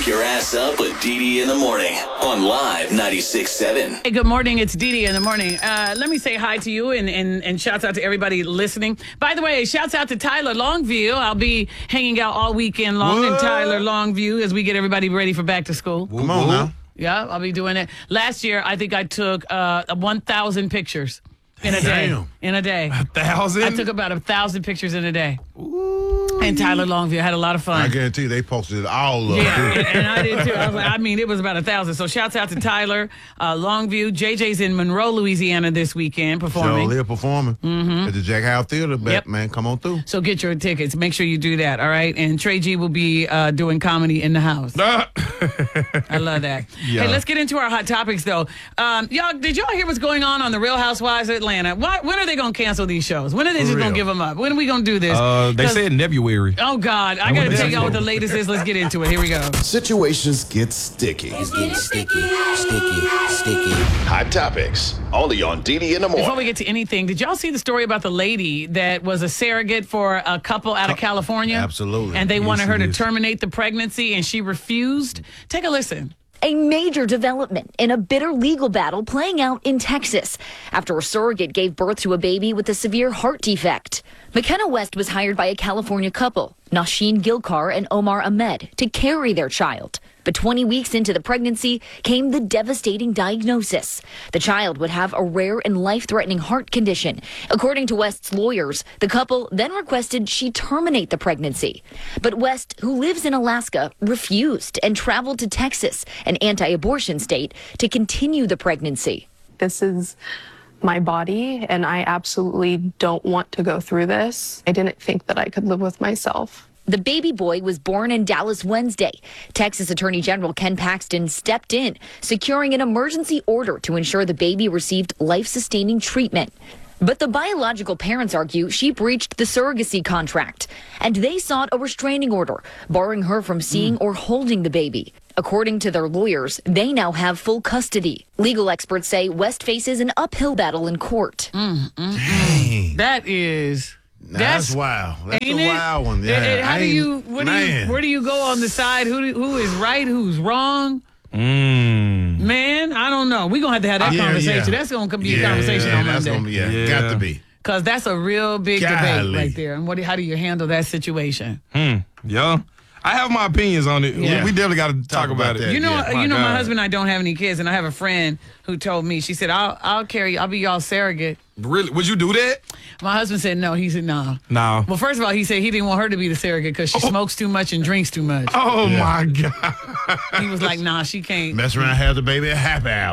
your ass up with Dee in the morning on Live 96.7. Hey, good morning. It's Dee in the morning. Let me say hi to you and shouts out to everybody listening. By the way, shouts out to Tyler Longview. I'll be hanging out all weekend long in Tyler Longview as we get everybody ready for back to school. Come on now. Yeah, I'll be doing it. Last year, I think I took 1,000 pictures in a day. In a day. 1,000? I took about 1,000 pictures in a day. And Tyler Longview. I had a lot of fun. I guarantee you they posted it all up. Yeah, and I did too. I mean, it was about 1,000. So shouts out to Tyler Longview. JJ's in Monroe, Louisiana this weekend performing. Sure, performing at the Jack House Theater. Man, come on through. So get your tickets. Make sure you do that, all right? And Trey G will be doing comedy in the house. I love that. Yeah. Hey, let's get into our hot topics, though. Did y'all hear what's going on the Real Housewives of Atlanta? When are they going to cancel these shows? When are they just going to give them up? When are we going to do this? They said February. Oh, God. I got to tell y'all what the latest is. Let's get into it. Here we go. Situations get sticky. It's getting sticky. Hot topics. Only on Dee in the morning. Before we get to anything, did y'all see the story about the lady that was a surrogate for a couple out of California? Absolutely. And they wanted her to it is. terminate the pregnancy, and she refused? Take a listen. A major development in a bitter legal battle playing out in Texas after a surrogate gave birth to a baby with a severe heart defect. McKenna West was hired by a California couple, Nasheen Gilkar and Omar Ahmed, to carry their child. But 20 weeks into the pregnancy came the devastating diagnosis. The child would have a rare and life-threatening heart condition. According to West's lawyers, the couple then requested she terminate the pregnancy. But West, who lives in Alaska, refused and traveled to Texas, an anti-abortion state, to continue the pregnancy. This is my body, and I absolutely don't want to go through this. I didn't think that I could live with myself. The baby boy was born in Dallas Wednesday. Texas Attorney General Ken Paxton stepped in, securing an emergency order to ensure the baby received life-sustaining treatment. But the biological parents argue she breached the surrogacy contract, and they sought a restraining order, barring her from seeing or holding the baby. According to their lawyers, they now have full custody. Legal experts say West faces an uphill battle in court. Dang. That's wild. That's ain't a it? wild one. Yeah. Where do you go on the side? Who is right? Who's wrong? Man, I don't know. We're going to have that conversation. That's going to be a conversation on that's Monday. Gonna be, got to be. Because that's a real big debate right there. And how do you handle that situation? Yeah. I have my opinions on it. Yeah. We definitely got to talk about it. that. You know, Yeah. my husband and I don't have any kids, and I have a friend who told me, she said, I'll be y'all surrogate. Really? Would you do that? My husband said no. He said no. No. Well, first of all, he said he didn't want her to be the surrogate because she smokes too much and drinks too much. Oh, my God. He was like, nah, she can't. Mess around, have the baby at happy hour.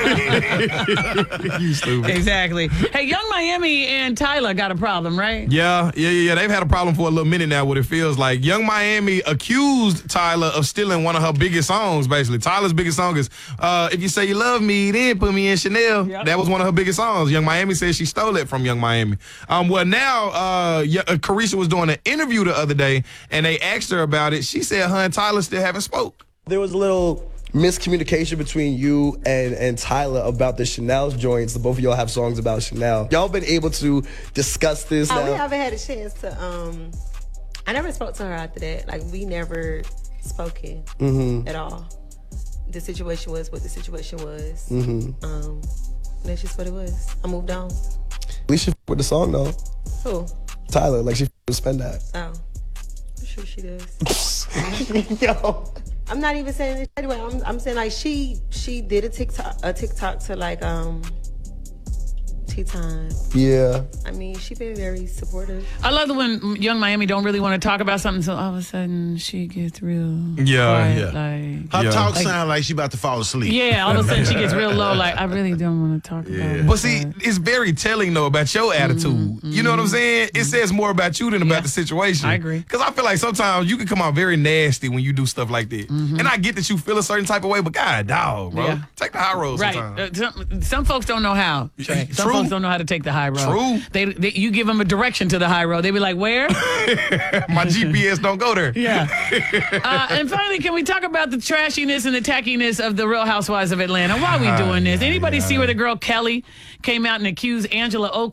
You stupid. Exactly. Hey, Young Miami and Tyler got a problem, right? Yeah. They've had a problem for a little minute now, what it feels like. Young Miami accused Tyler of stealing one of her biggest songs, basically. Tyler's biggest song is, If You Say You Love Me, Then Put Me in Chanel. Yep. That was one of her biggest songs. Young Miami says she stole it from Young Miami. Well, now, Carisha was doing an interview the other day, and they asked her about it. She said her and Tyler still haven't spoke. There was a little miscommunication between you and Tyler about the Chanel joints. The both of y'all have songs about Chanel. Y'all been able to discuss this now? We haven't had a chance to, I never spoke to her after that. Like, we never spoken at all. The situation was what the situation was. That's just what it was. I moved on. At least she with the song, though. Who? Tyler, like she with Spend That. Oh. I'm sure she does. Yo. I'm not even saying this anyway. I'm saying like she did a TikTok to like Tea Time. Yeah. I mean, she been very supportive. I love the when Young Miami don't really want to talk about something, so all of a sudden she gets real quiet, Her Yeah. talk sound like she about to fall asleep. Yeah, all of a sudden she gets real low, like, I really don't want to talk about it. But see, it's very telling, though, about your attitude. You know what I'm saying? It says more about you than about the situation. I agree. Because I feel like sometimes you can come out very nasty when you do stuff like that. And I get that you feel a certain type of way, but God, dog, bro. Yeah. Take the high road Right. sometimes. Some folks don't know how. Trey. Some True. folks don't know how to take the high road. True. You give them a direction to the high road. They be like, where? My GPS don't go there. Yeah. And finally, can we talk about the trashiness and the tackiness of the Real Housewives of Atlanta? Why are we doing this? Anybody see where the girl Kelly came out and accused Angela Oakley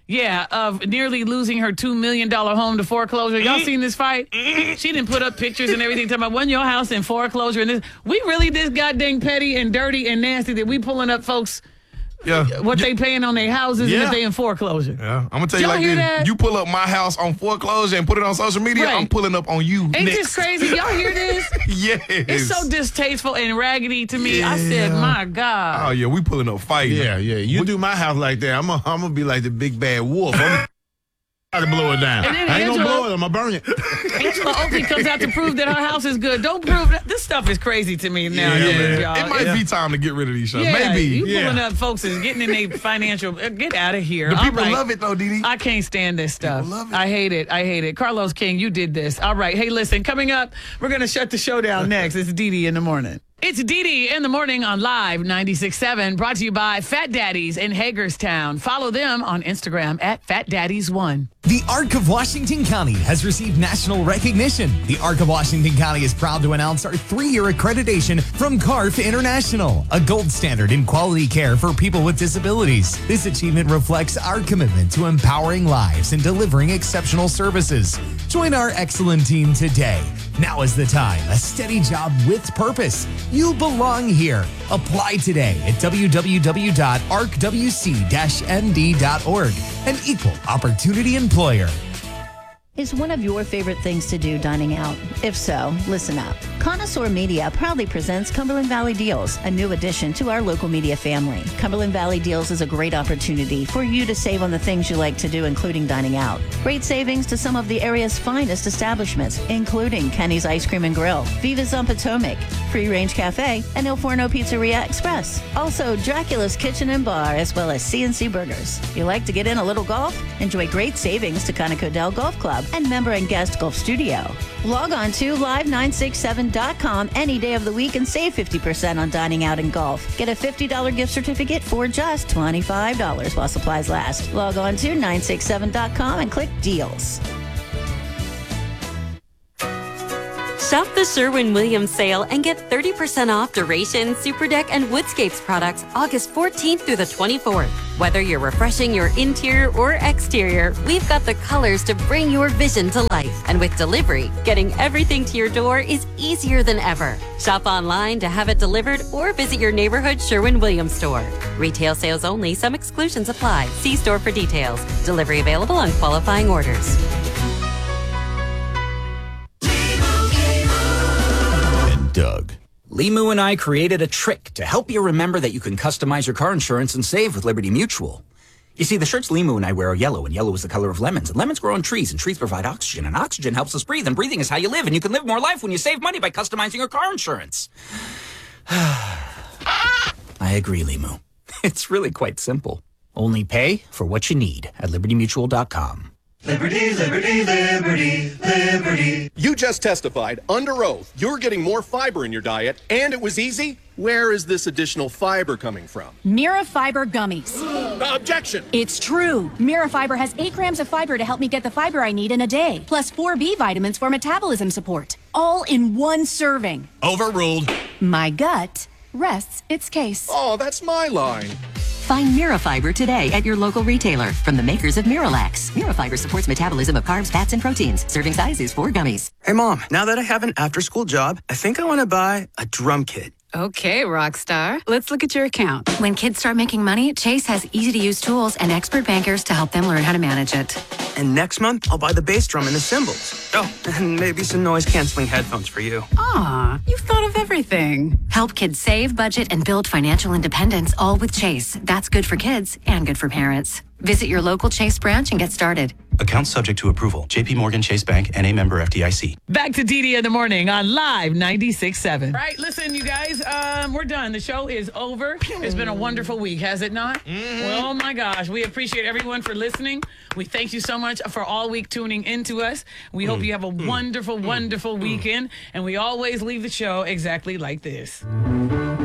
Yeah, of nearly losing her $2 million home to foreclosure. Y'all seen this fight? She didn't put up pictures and everything talking about wasn't your house in foreclosure and this. We really this goddamn petty and dirty and nasty that we pulling up folks what they paying on their houses and if they in foreclosure. Yeah, I'm gonna tell you Y'all like hear this. that? You pull up my house on foreclosure and put it on social media, Right. I'm pulling up on you. Ain't next. this crazy? Y'all hear this? Yes. It's so distasteful and raggedy to me. I said, my God. Oh yeah, we pulling up fighting. Yeah. You do my house like that, I'm gonna be like the big bad wolf. I'm gonna blow it down. And then I ain't gonna Angela- blow it. I'm gonna burn it. Angela Oakley comes out to prove that her house is good. Don't prove that. This stuff is crazy to me now. man. Y'all. It might be time to get rid of these shows. Yeah, Maybe. you pulling up folks is getting in a financial. Get out of here. The All people right. love it though, Didi. I can't stand this stuff. love it. I hate it. I hate it. Carlos King, you did this. All right. Hey, listen, coming up, we're going to shut the show down next. It's Didi in the morning. It's Didi in the morning on Live 96.7, brought to you by Fat Daddies in Hagerstown. Follow them on Instagram at FatDaddies1. The Arc of Washington County has received national recognition. The Arc of Washington County is proud to announce our 3-year accreditation from CARF International, a gold standard in quality care for people with disabilities. This achievement reflects our commitment to empowering lives and delivering exceptional services. Join our excellent team today. Now is the time. A steady job with purpose. You belong here. Apply today at www.arcwc-nd.org. An equal opportunity employer. Is one of your favorite things to do dining out? If so, listen up. Connoisseur Media proudly presents Cumberland Valley Deals, a new addition to our local media family. Cumberland Valley Deals is a great opportunity for you to save on the things you like to do, including dining out. Great savings to some of the area's finest establishments, including Kenny's Ice Cream and Grill, Viva's on Potomac, Free Range Cafe, and Il Forno Pizzeria Express. Also, Dracula's Kitchen and Bar, as well as CNC Burgers. You like to get in a little golf? Enjoy great savings to Conoco Dell Golf Club and member and guest golf studio. Log on to live967.com any day of the week and save 50% on dining out and golf. Get a $50 gift certificate for just $25 while supplies last. Log on to 967.com and click deals. Shop the Sherwin-Williams sale and get 30% off Duration, Superdeck, and Woodscapes products August 14th through the 24th. Whether you're refreshing your interior or exterior, we've got the colors to bring your vision to life. And with delivery, getting everything to your door is easier than ever. Shop online to have it delivered or visit your neighborhood Sherwin-Williams store. Retail sales only. Some exclusions apply. See store for details. Delivery available on qualifying orders. Doug. Limu and I created a trick to help you remember that you can customize your car insurance and save with Liberty Mutual. You see, the shirts Limu and I wear are yellow, and yellow is the color of lemons. And lemons grow on trees, and trees provide oxygen, and oxygen helps us breathe, and breathing is how you live, and you can live more life when you save money by customizing your car insurance. I agree, Limu. It's really quite simple. Only pay for what you need at libertymutual.com. Liberty, liberty, liberty, liberty. You just testified under oath you're getting more fiber in your diet, and it was easy. Where is this additional fiber coming from? Mira Fiber Gummies. Objection! It's true. Mira Fiber has 8 grams of fiber to help me get the fiber I need in a day, plus 4 B vitamins for metabolism support, all in one serving. Overruled. My gut rests its case. Oh, that's my line. Find Mirafiber today at your local retailer from the makers of Miralax. Mirafiber supports metabolism of carbs, fats, and proteins. Serving size is 4 gummies. Hey, Mom, now that I have an after-school job, I think I want to buy a drum kit. Okay, Rockstar. Let's look at your account. When kids start making money, Chase has easy-to-use tools and expert bankers to help them learn how to manage it. And next month, I'll buy the bass drum and the cymbals. Oh, and maybe some noise-canceling headphones for you. Aw, you've thought of everything. Help kids save, budget, and build financial independence, all with Chase. That's good for kids and good for parents. Visit your local Chase branch and get started. Account subject to approval. JP Morgan Chase Bank, N.A. member FDIC. Back to Didi in the morning on Live 96.7. Right, listen, you guys, we're done. The show is over. It's been a wonderful week, has it not? Well, oh my gosh, we appreciate everyone for listening. We thank you so much for all week tuning into us. We hope you have a wonderful, wonderful weekend. And we always leave the show exactly like this.